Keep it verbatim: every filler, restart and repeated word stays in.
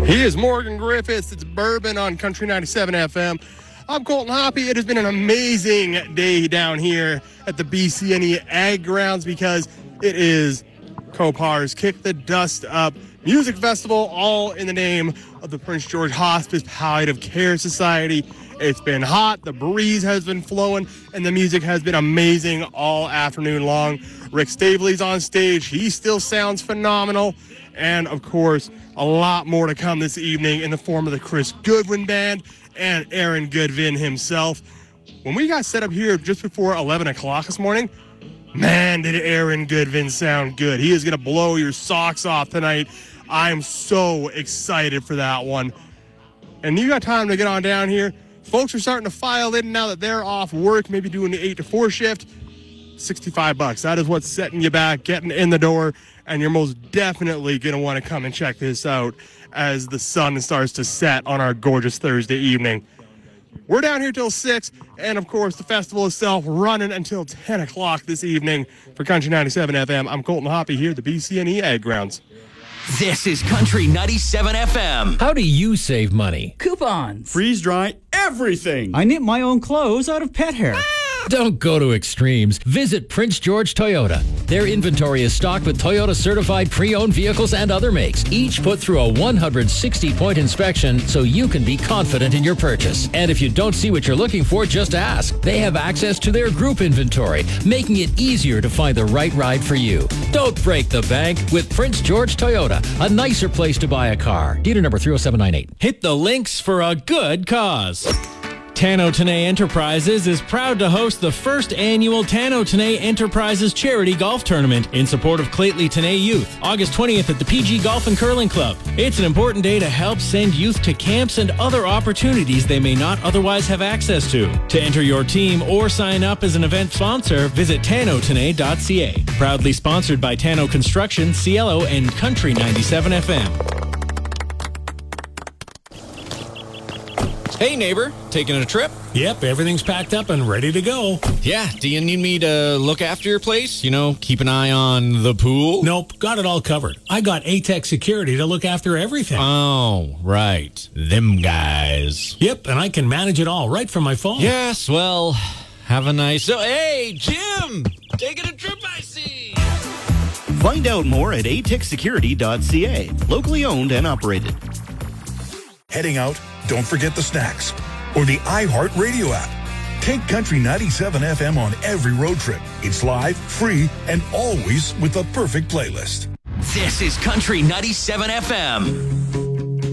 He is Morgan Griffiths. It's Bourbon on Country ninety-seven F M. I'm Colton Hoppy. It has been an amazing day down here at the B C N E Ag Grounds because it is Copar's Kick the Dust Up Music Festival, all in the name of the Prince George Hospice Palliative Care Society. It's been hot, the breeze has been flowing, and the music has been amazing all afternoon long. Rick Staveley's on stage. He still sounds phenomenal. And, of course, a lot more to come this evening in the form of the Chris Goodwin Band and Aaron Goodvin himself. When we got set up here just before eleven o'clock this morning, man, did Aaron Goodvin sound good. He is going to blow your socks off tonight. I'm so excited for that one. And you got time to get on down here. Folks are starting to file in now that they're off work, maybe doing the eight to four shift. sixty-five bucks. That is what's setting you back, getting in the door, and you're most definitely going to want to come and check this out as the sun starts to set on our gorgeous Thursday evening. We're down here till six, and of course the festival itself running until ten o'clock this evening. For Country ninety-seven F M, I'm Colton Hoppy here at the B C N E Ag Grounds. This is Country ninety-seven F M. How do you save money? Coupons. Freeze dry everything. I knit my own clothes out of pet hair. Don't go to extremes. Visit Prince George Toyota. Their inventory is stocked with Toyota certified pre-owned vehicles and other makes, each put through a one hundred sixty point inspection so you can be confident in your purchase. And if you don't see what you're looking for, just ask. They have access to their group inventory, making it easier to find the right ride for you. Don't break the bank with Prince George Toyota, a nicer place to buy a car. Dealer number three oh seven nine eight. Hit the links for a good cause. Tano Tanay Enterprises is proud to host the first annual Tano Tanay Enterprises Charity Golf Tournament in support of Clately Tanay Youth, August twentieth at the P G Golf and Curling Club. It's an important day to help send youth to camps and other opportunities they may not otherwise have access to. To enter your team or sign up as an event sponsor, visit tano tanay dot c a. Proudly sponsored by Tano Construction, Cielo, and Country ninety-seven F M. Hey, neighbor, taking a trip? Yep, everything's packed up and ready to go. Yeah, do you need me to look after your place? You know, keep an eye on the pool? Nope, got it all covered. I got A T E C Security to look after everything. Oh, right. Them guys. Yep, and I can manage it all right from my phone. Yes, well, have a nice... Oh, hey, Jim! Taking a trip, I see! Find out more at a t e c security dot c a. Locally owned and operated. Heading out? Don't forget the snacks or the iHeartRadio app. Take Country ninety-seven F M on every road trip. It's live, free, and always with the perfect playlist. This is Country ninety-seven F M.